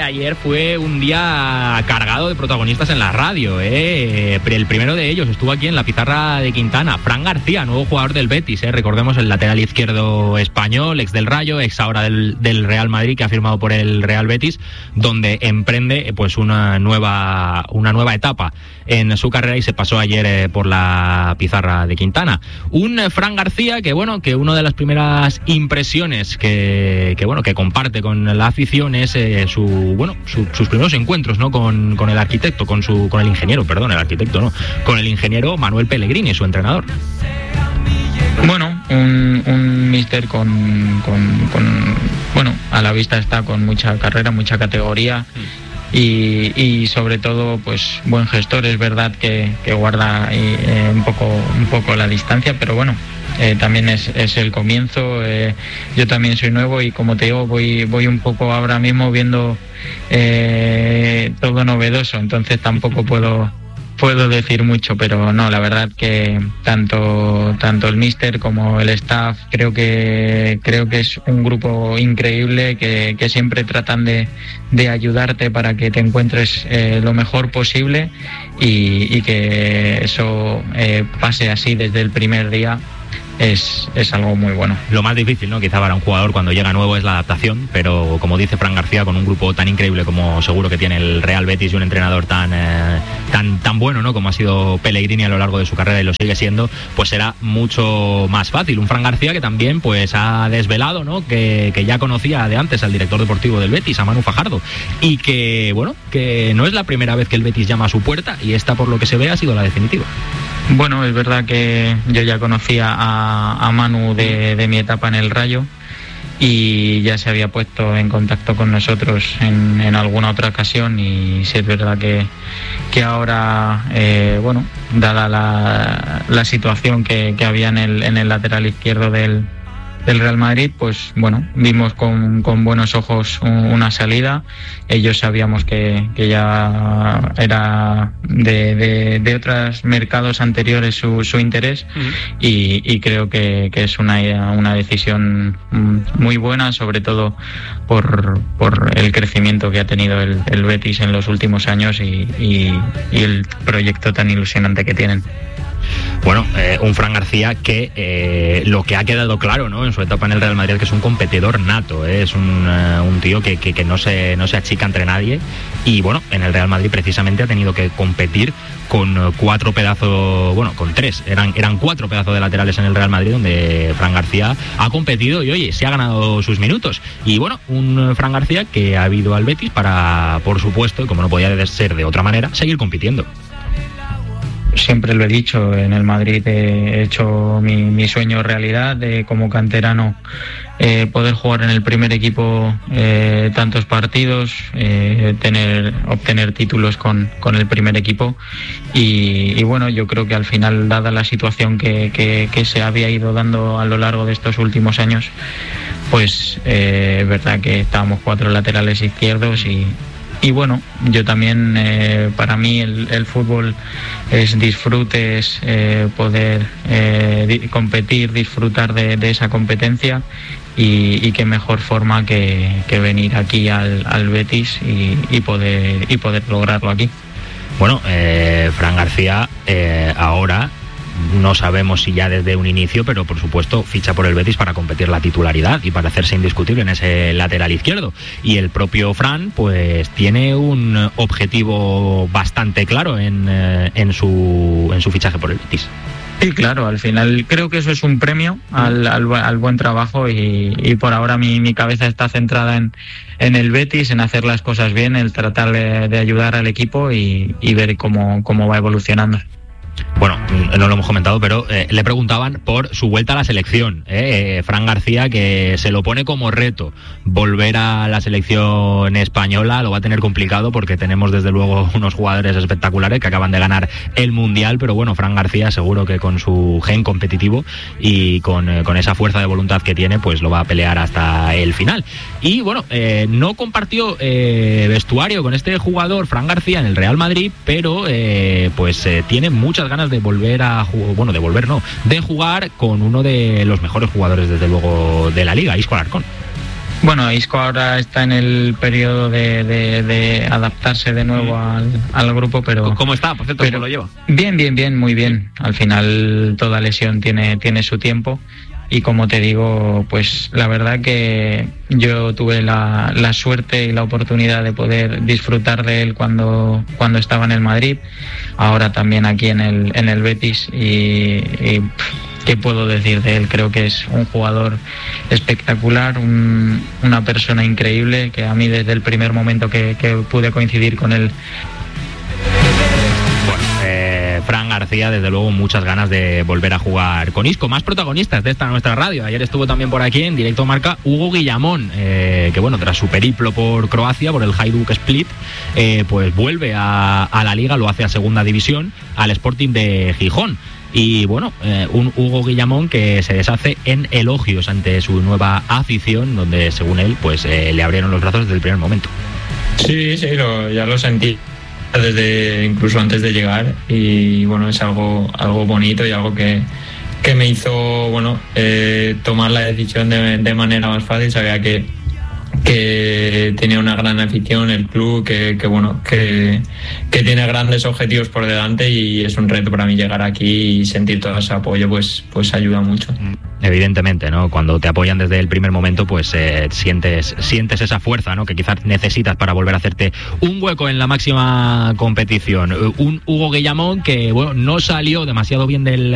ayer fue un día cargado de protagonistas en la radio, El primero de ellos estuvo aquí en la pizarra de Quintana, Fran García, nuevo jugador del Betis, Recordemos el lateral izquierdo español, ex del Rayo, ex ahora del Real Madrid, que ha firmado por el Real Betis, donde emprende pues una nueva etapa en su carrera y se pasó ayer por la pizarra de Quintana. Un Fran García que una de las primeras impresiones que comparte con la afición es sus primeros encuentros, ¿no? con el arquitecto, con el ingeniero, con el ingeniero Manuel Pellegrini, su entrenador. Bueno, un míster con a la vista está, con mucha carrera, mucha categoría y sobre todo pues buen gestor. Es verdad que guarda un poco la distancia, pero bueno, también es el comienzo. Yo también soy nuevo y, como te digo, voy un poco ahora mismo viendo todo novedoso, entonces tampoco puedo decir mucho, pero no, la verdad que tanto el míster como el staff creo que es un grupo increíble que siempre tratan de ayudarte para que te encuentres lo mejor posible y que eso pase así desde el primer día. Es algo muy bueno. Lo más difícil, ¿no? Quizá para un jugador cuando llega nuevo es la adaptación, pero como dice Fran García, con un grupo tan increíble como seguro que tiene el Real Betis y un entrenador tan bueno, ¿no? Como ha sido Pellegrini a lo largo de su carrera y lo sigue siendo, pues será mucho más fácil. Un Fran García que también pues ha desvelado, ¿no? Que ya conocía de antes al director deportivo del Betis, a Manu Fajardo, y que no es la primera vez que el Betis llama a su puerta, y esta, por lo que se ve, ha sido la definitiva. Bueno, es verdad que yo ya conocía a Manu de mi etapa en el Rayo y ya se había puesto en contacto con nosotros en alguna otra ocasión, y sí es verdad que ahora, dada la situación que había en el lateral izquierdo del Real Madrid, pues bueno, vimos con buenos ojos una salida. Ellos sabíamos que ya era de otros mercados anteriores su interés, y creo que es una decisión muy buena, sobre todo por el crecimiento que ha tenido el Betis en los últimos años y el proyecto tan ilusionante que tienen. Bueno, un Fran García que lo que ha quedado claro, ¿no? En su etapa en el Real Madrid es que es un competidor nato, es un tío que no se achica entre nadie, y bueno, en el Real Madrid precisamente ha tenido que competir con con tres, eran 4 pedazos de laterales en el Real Madrid, donde Fran García ha competido y oye, se ha ganado sus minutos. Y bueno, un Fran García que ha ido al Betis para, por supuesto, y como no podía ser de otra manera, seguir compitiendo. Siempre lo he dicho, en el Madrid he hecho mi sueño realidad, de como canterano poder jugar en el primer equipo tantos partidos, obtener títulos con el primer equipo, y bueno, yo creo que al final, dada la situación que se había ido dando a lo largo de estos últimos años, pues es verdad que estábamos 4 laterales izquierdos y bueno, yo también, para mí el fútbol es disfrute, es poder competir, disfrutar de esa competencia, y qué mejor forma que venir aquí al Betis y poder lograrlo aquí. Bueno, Fran García ahora no sabemos si ya desde un inicio, pero por supuesto ficha por el Betis para competir la titularidad y para hacerse indiscutible en ese lateral izquierdo. Y el propio Fran pues tiene un objetivo bastante claro en su fichaje por el Betis. Sí, claro, al final creo que eso es un premio al buen trabajo, y por ahora mi cabeza está centrada en el Betis, en hacer las cosas bien, en tratar de ayudar al equipo y ver cómo va evolucionando. Bueno, no lo hemos comentado, pero le preguntaban por su vuelta a la selección. Fran García, que se lo pone como reto volver a la selección española, lo va a tener complicado porque tenemos desde luego unos jugadores espectaculares que acaban de ganar el Mundial, pero bueno, Fran García seguro que con su gen competitivo y con esa fuerza de voluntad que tiene, pues lo va a pelear hasta el final. Y bueno, no compartió vestuario con este jugador, Fran García, en el Real Madrid, pero tiene muchas ganas de volver de jugar con uno de los mejores jugadores desde luego de la liga, Isco Alarcón. Bueno, Isco ahora está en el periodo de adaptarse de nuevo al grupo, pero... ¿Cómo está? Por cierto, ¿cómo lo lleva? Bien, muy bien. Al final toda lesión tiene su tiempo y como te digo, pues la verdad que yo tuve la suerte y la oportunidad de poder disfrutar de él cuando estaba en el Madrid, ahora también aquí en el Betis y ¿qué puedo decir de él? Creo que es un jugador espectacular, una persona increíble, que a mí desde el primer momento que pude coincidir con él. Bueno, Fran García, desde luego muchas ganas de volver a jugar con Isco. Más protagonistas de esta nuestra radio. Ayer estuvo también por aquí en Directo Marca Hugo Guillamón, que bueno, tras su periplo por Croacia, por el Hajduk Split, pues vuelve a la Liga, lo hace a Segunda División, al Sporting de Gijón. Y bueno, un Hugo Guillamón que se deshace en elogios ante su nueva afición, donde según él pues le abrieron los brazos desde el primer momento. Sí, ya lo sentí incluso antes de llegar, y bueno, es algo bonito y algo que me hizo tomar la decisión de manera más fácil. Sabía que tenía una gran afición el club, que tiene grandes objetivos por delante, y es un reto para mí llegar aquí y sentir todo ese apoyo, pues ayuda mucho. Evidentemente, ¿no? Cuando te apoyan desde el primer momento, pues sientes esa fuerza, ¿no? Que quizás necesitas para volver a hacerte un hueco en la máxima competición. Un Hugo Guillamón que, bueno, no salió demasiado bien del